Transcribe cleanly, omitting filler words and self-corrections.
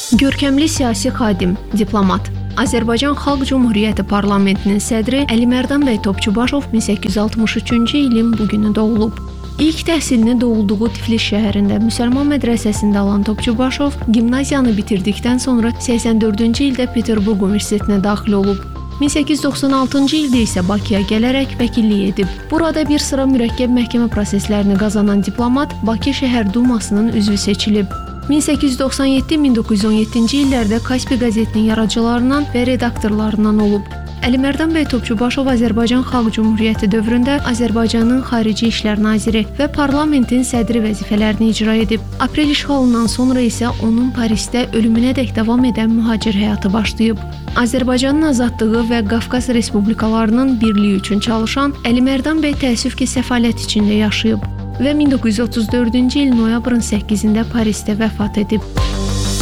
Görkəmli siyasi xadim, diplomat. Azərbaycan Xalq Cümhuriyyəti Parlamentinin sədri Əlimərdan bəy Topçubaşov 1863-cü ilin bu günü doğulub. İlk təhsilini doğulduğu Tiflis şəhərində müsəlman mədrəsəsində alan Topçubaşov gimnaziyanı bitirdikdən sonra 84-cü ildə Peterburq Universitetinə daxil olub. 1896-cı ildə isə Bakıya gələrək vəkillik edib. Burada bir sıra mürəkkəb məhkəmə proseslərini qazanan diplomat Bakı Şəhər Dumasının üzvü seçilib. 1897-1917-ci illərdə Kaspi qəzetinin yaradıcılarından və redaktorlarından olub. Əlimərdan bəy Topçubaşov Azərbaycan Xalq Cümhuriyyəti dövründə Azərbaycanın Xarici İşlər Naziri və parlamentin sədri vəzifələrini icra edib. Aprel işğalından sonra isə onun Parisdə ölümünədək davam edən mühacir həyatı başlayıb. Azərbaycanın azadlığı və Qafqaz respublikalarının birliyi üçün çalışan Əlimərdan bəy təəssüf ki, səfalət içində yaşayıb və 1934-cü il noyabrın 8-də Parisdə vəfat edib.